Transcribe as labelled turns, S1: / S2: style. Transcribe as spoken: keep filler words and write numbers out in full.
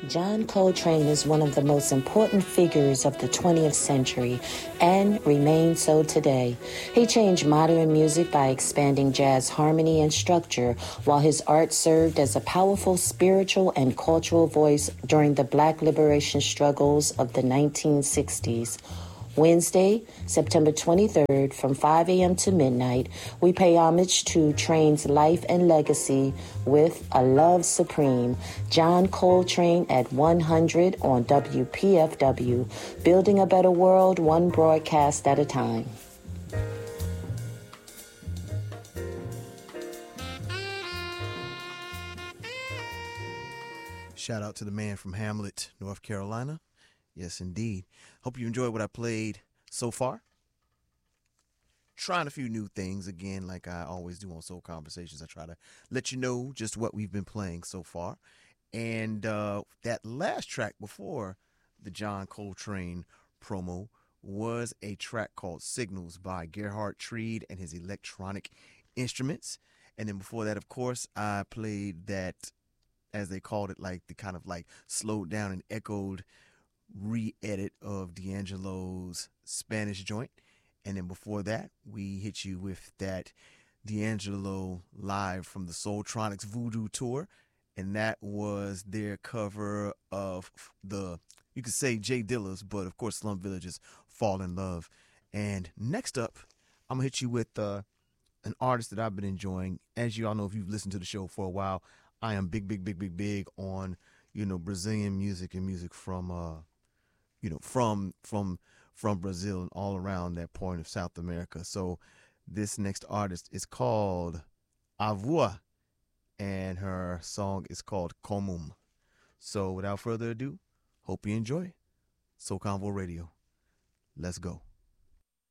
S1: John Coltrane is one of the most important figures of the twentieth century and remains so today. He changed modern music by expanding jazz harmony and structure, while his art served as a powerful spiritual and cultural voice during the Black liberation struggles of the nineteen sixties. Wednesday, September twenty-third, from five a.m. to midnight, we pay homage to Train's life and legacy with A Love Supreme, John Coltrane at one hundred on W P F W, building a better world one broadcast at a time.
S2: Shout out to the man from Hamlet, North Carolina. Yes, indeed. Hope you enjoyed what I played so far. Trying a few new things again, like I always do on Soul Conversations. I try to let you know just what we've been playing so far. And uh, that last track before the John Coltrane promo was a track called Signals by Gerhard Tried and his electronic instruments. And then before that, of course, I played that, as they called it, like the kind of like slowed down and echoed re-edit of D'Angelo's Spanish joint. And then before that, we hit you with that D'Angelo live from the Soultronics Voodoo Tour. And that was their cover of the, you could say Jay Dilla's, but of course Slum Village's Fall in Love. And next up, I'm going to hit you with uh, an artist that I've been enjoying. As you all know, if you've listened to the show for a while, I am big, big, big, big, big on, you know, Brazilian music and music from, uh, you know, from from from Brazil and all around that point of South America. So this next artist is called Avua, and her song is called Comum. So without further ado, hope you enjoy Soul Convo Radio. Let's go.